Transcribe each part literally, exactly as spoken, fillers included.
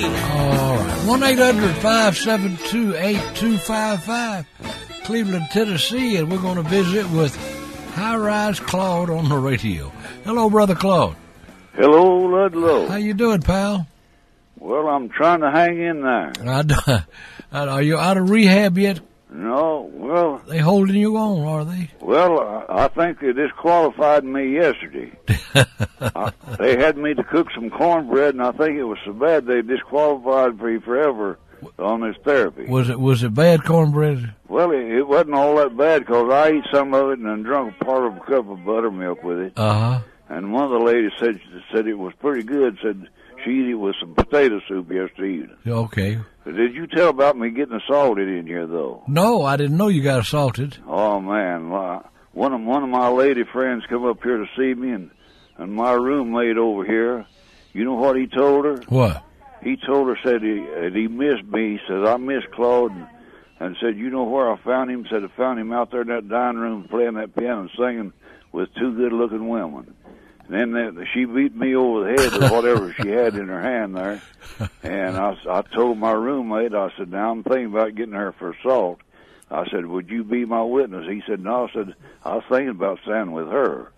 All right. one eight hundred five seven two eight two five five, Cleveland, Tennessee, and we're going to visit with High Rise Claude on the radio. Hello, Brother Claude. Hello, Ludlow. How you doing, pal? Well, I'm trying to hang in there. I, are you out of rehab yet? No, well... They holding you on, are they? Well, I think they disqualified me yesterday. I, they had me to cook some cornbread, and I think it was so bad they disqualified me forever on this therapy. Was it was it bad cornbread? Well, it, it wasn't all that bad, because I ate some of it and then drunk a part of a cup of buttermilk with it. Uh-huh. And one of the ladies said said it was pretty good, said she ate it with some potato soup yesterday evening. Okay. Did you tell about me getting assaulted in here, though? No, I didn't know you got assaulted. Oh, man. Well, one of one of my lady friends come up here to see me, and, and my roommate over here, you know what he told her? What? He told her, said he, that he missed me. He said, I miss Claude, and, and said, you know where I found him? Said, I found him out there in that dining room playing that piano and singing with two good-looking women. And then that, she beat me over the head with whatever she had in her hand there. And I, I told my roommate, I said, now I'm thinking about getting her for assault. I said, would you be my witness? He said, no. I said, I was thinking about standing with her.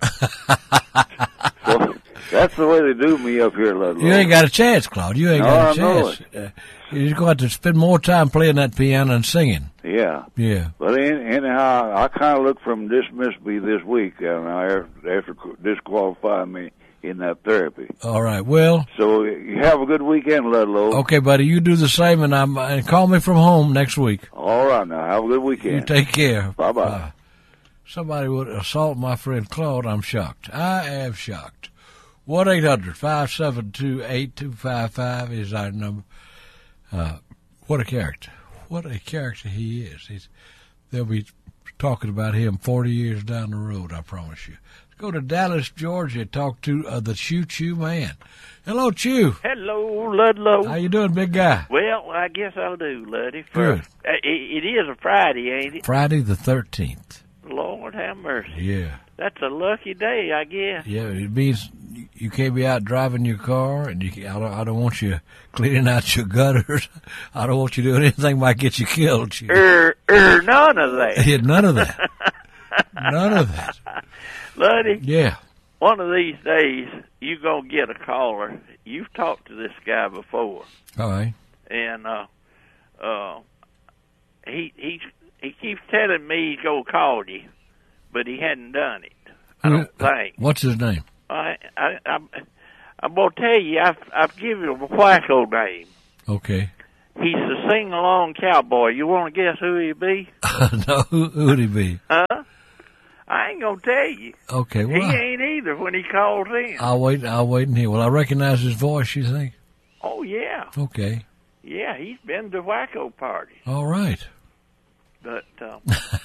So that's the way they do me up here, Ludlow. You ain't got a chance, Claude. You ain't no, got a I know chance. Uh, you're going to have to spend more time playing that piano and singing. Yeah. Yeah. But anyhow, I kind of look from dismiss me this week and I, after disqualifying me in that therapy. All right. Well. So you have a good weekend, Ludlow. Okay, buddy. You do the same, and I'm and call me from home next week. All right. Now have a good weekend. You take care. Bye bye. Uh, somebody would assault my friend Claude. I'm shocked. I am shocked. one eight hundred five seven two eight two five five is our number. Uh, what a character. What a character he is. He's, they'll be talking about him forty years down the road, I promise you. Let's go to Dallas, Georgia, talk to uh, the Choo Choo Man. Hello, Chew. Hello, Ludlow. How you doing, big guy? Well, I guess I'll do, Luddy. Good. Uh, it, it is a Friday, ain't it? Friday the thirteenth. Lord have mercy. Yeah. That's a lucky day, I guess. Yeah, it means you can't be out driving your car, and you can, I, don't, I don't want you cleaning out your gutters. I don't want you doing anything that might get you killed. You. Er, er, none of that. Yeah, none of that. None of that. Luddy. Yeah. One of these days, you gonna get a caller. You've talked to this guy before. All right. And uh, uh, he he he keeps telling me he's gonna call you, but he hadn't done it. I don't think. What's his name? I, I, I'm, I'm going to tell you, I've, I've given him a wacko name. Okay. He's the sing-along cowboy. You want to guess who he be? No, who would he be? Huh? I ain't going to tell you. Okay, well. He ain't either when he calls in. I'll wait, I'll wait and hear. Will I recognize his voice, you think? Oh, yeah. Okay. Yeah, he's been to wacko parties. All right. But, um...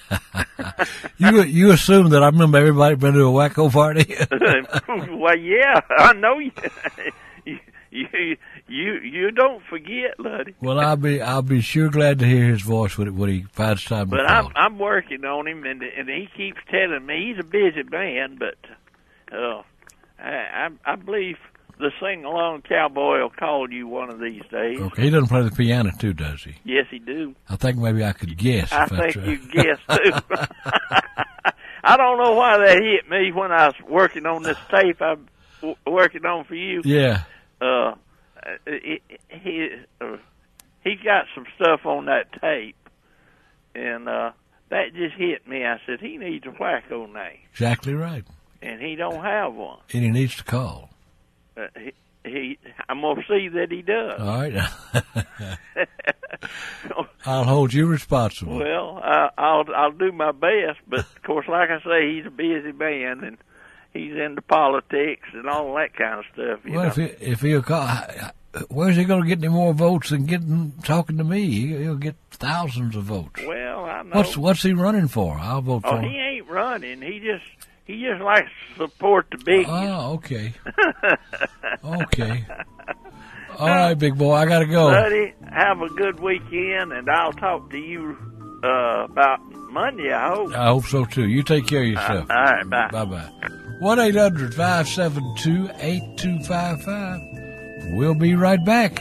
you you assume that I remember everybody been to a wacko party? Well, yeah, I know you. you, you, you, you don't forget, Luddy. Well, I'll be I'll be sure glad to hear his voice when, when he finds time to But call. I'm I'm working on him, and and he keeps telling me he's a busy man, but uh, I I, I believe the sing-along cowboy will call you one of these days. Okay, he doesn't play the piano too, does he? Yes, he do. I think maybe I could guess. I if think that's you guessed too. I don't know why that hit me when I was working on this tape I'm w- working on for you. Yeah. Uh, he he uh, he got some stuff on that tape, and uh, that just hit me. I said he needs a wacko name. Exactly right. And he don't have one. And he needs to call. Uh, he, he, I'm gonna see that he does. All right. I'll hold you responsible. Well, uh, I'll I'll do my best, but of course, like I say, he's a busy man, and he's into politics and all that kind of stuff. You well, know? if he, if he'll call, where's he going to get any more votes than getting talking to me? He'll get thousands of votes. Well, I know. What's what's he running for? I'll vote oh, for him. he ain't running. He just he just likes to support the biggies. Oh, okay. Okay. All right, big boy, I got to go. Buddy, have a good weekend, and I'll talk to you uh, about Monday, I hope. I hope so, too. You take care of yourself. Uh, all right, bye. Bye-bye. one eight hundred five seven two eight two five five. We'll be right back.